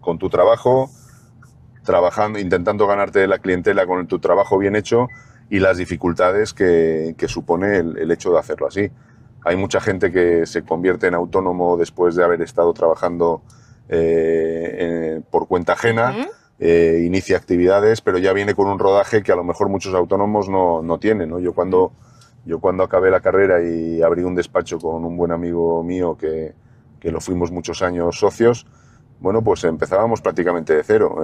con tu trabajo, trabajando, intentando ganarte la clientela con tu trabajo bien hecho y las dificultades que supone el hecho de hacerlo así. Hay mucha gente que se convierte en autónomo después de haber estado trabajando por cuenta ajena, inicia actividades, pero ya viene con un rodaje que a lo mejor muchos autónomos no tienen, ¿no? Yo cuando acabé la carrera y abrí un despacho con un buen amigo mío que lo fuimos muchos años socios, bueno, pues empezábamos prácticamente de cero.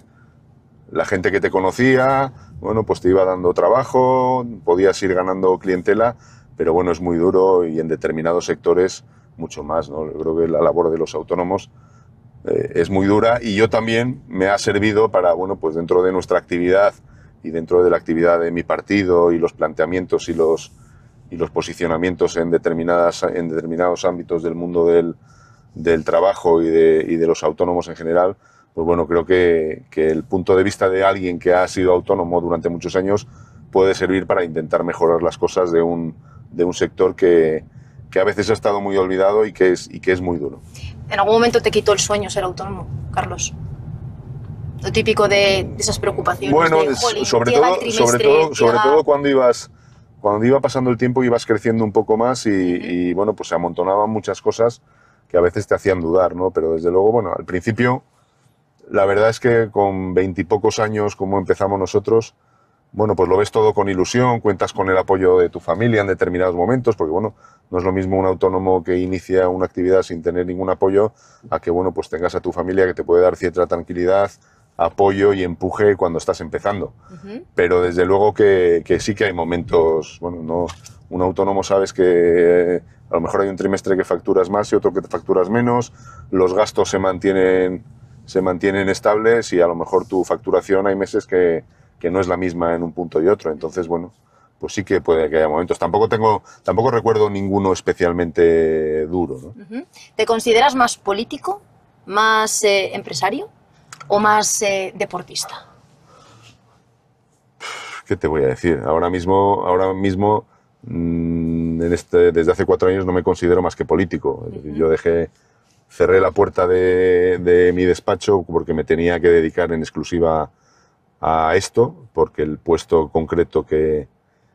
La gente que te conocía, bueno, pues te iba dando trabajo, podías ir ganando clientela, pero bueno, es muy duro y en determinados sectores mucho más, ¿no? Yo creo que la labor de los autónomos es muy dura y yo también me ha servido para, bueno, pues dentro de nuestra actividad y dentro de la actividad de mi partido y los planteamientos y los posicionamientos en determinados ámbitos del mundo del trabajo y de los autónomos en general, pues bueno, creo que el punto de vista de alguien que ha sido autónomo durante muchos años puede servir para intentar mejorar las cosas de un sector que a veces ha estado muy olvidado y que es muy duro. ¿En algún momento te quitó el sueño ser autónomo, Carlos? Lo típico de esas preocupaciones. Bueno, de, jolín, sobre todo cuando iba pasando el tiempo ibas creciendo un poco más y bueno, pues se amontonaban muchas cosas que a veces te hacían dudar, ¿no? Pero desde luego, bueno, al principio la verdad es que con 20 y pocos años, como empezamos nosotros, bueno, pues lo ves todo con ilusión, cuentas con el apoyo de tu familia en determinados momentos, porque bueno, no es lo mismo un autónomo que inicia una actividad sin tener ningún apoyo a que, bueno, pues tengas a tu familia que te puede dar cierta tranquilidad, apoyo y empuje cuando estás empezando. Pero desde luego que sí que hay momentos, bueno, no, un autónomo sabes que a lo mejor hay un trimestre que facturas más y otro que te facturas menos, los gastos se mantienen estables y a lo mejor tu facturación hay meses que no es la misma en un punto y otro. Entonces, bueno, pues sí que puede que haya momentos. Tampoco recuerdo ninguno especialmente duro, ¿no? ¿Te consideras más político, más empresario o más deportista? ¿Qué te voy a decir? Ahora mismo desde hace 4 años no me considero más que político. Es decir, yo cerré la puerta de mi despacho porque me tenía que dedicar en exclusiva a esto, porque el puesto concreto que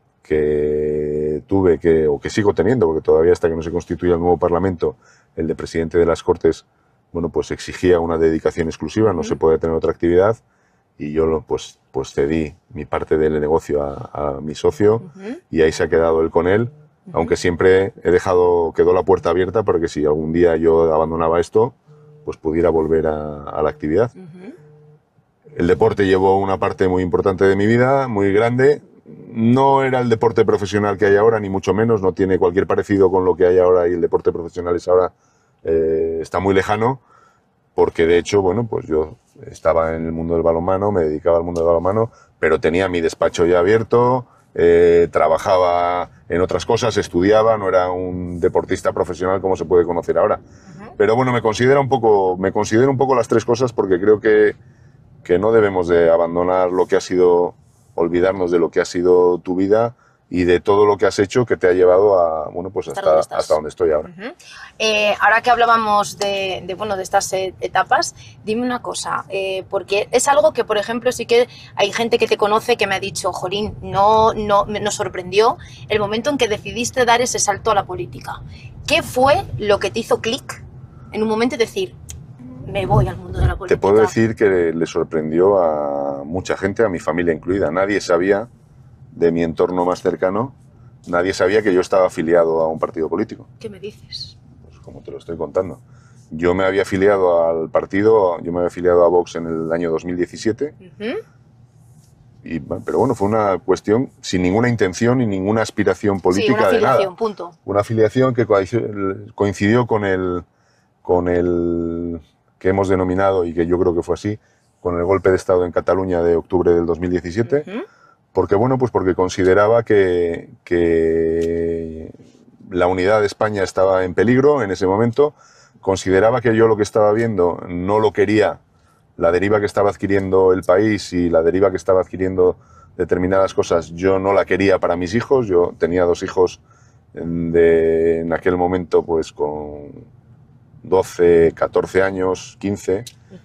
tuve, o que sigo teniendo, porque todavía hasta que no se constituya el nuevo Parlamento, el de presidente de las Cortes, bueno, pues exigía una dedicación exclusiva, no se puede tener otra actividad, y yo pues cedí mi parte del negocio a mi socio, y ahí se ha quedado él con él, aunque siempre quedó la puerta abierta para que si algún día yo abandonaba esto, pues pudiera volver a la actividad. El deporte llevó una parte muy importante de mi vida, muy grande. No era el deporte profesional que hay ahora, ni mucho menos. No tiene cualquier parecido con lo que hay ahora y el deporte profesional es ahora. Está muy lejano, porque de hecho, bueno, pues yo estaba en el mundo del balonmano, me dedicaba al mundo del balonmano, pero tenía mi despacho ya abierto, trabajaba en otras cosas, estudiaba, no era un deportista profesional como se puede conocer ahora. Pero bueno, me considero un poco las tres cosas porque creo que no debemos de abandonar lo que ha sido, olvidarnos de lo que ha sido tu vida y de todo lo que has hecho que te ha llevado a, bueno, pues hasta donde estoy ahora. Ahora que hablábamos de estas etapas, dime una cosa, porque es algo que, por ejemplo, sí que hay gente que te conoce que me ha dicho, jolín, nos sorprendió el momento en que decidiste dar ese salto a la política. ¿Qué fue lo que te hizo clic en un momento y decir, me voy al mundo de la política? Te puedo decir que le sorprendió a mucha gente, a mi familia incluida. Nadie sabía, de mi entorno más cercano, nadie sabía que yo estaba afiliado a un partido político. ¿Qué me dices? Pues como te lo estoy contando. Yo me había afiliado al partido, yo me había afiliado a Vox en el año 2017. Pero bueno, fue una cuestión sin ninguna intención y ninguna aspiración política, una afiliación, de nada. Punto. Una afiliación que coincidió con el que hemos denominado, y que yo creo que fue así, con el golpe de Estado en Cataluña de octubre del 2017, porque bueno, pues porque consideraba que la unidad de España estaba en peligro en ese momento, consideraba que yo lo que estaba viendo no lo quería, la deriva que estaba adquiriendo el país y la deriva que estaba adquiriendo determinadas cosas, yo no la quería para mis hijos. Yo tenía 2 hijos en aquel momento pues con 12, 14 años, 15,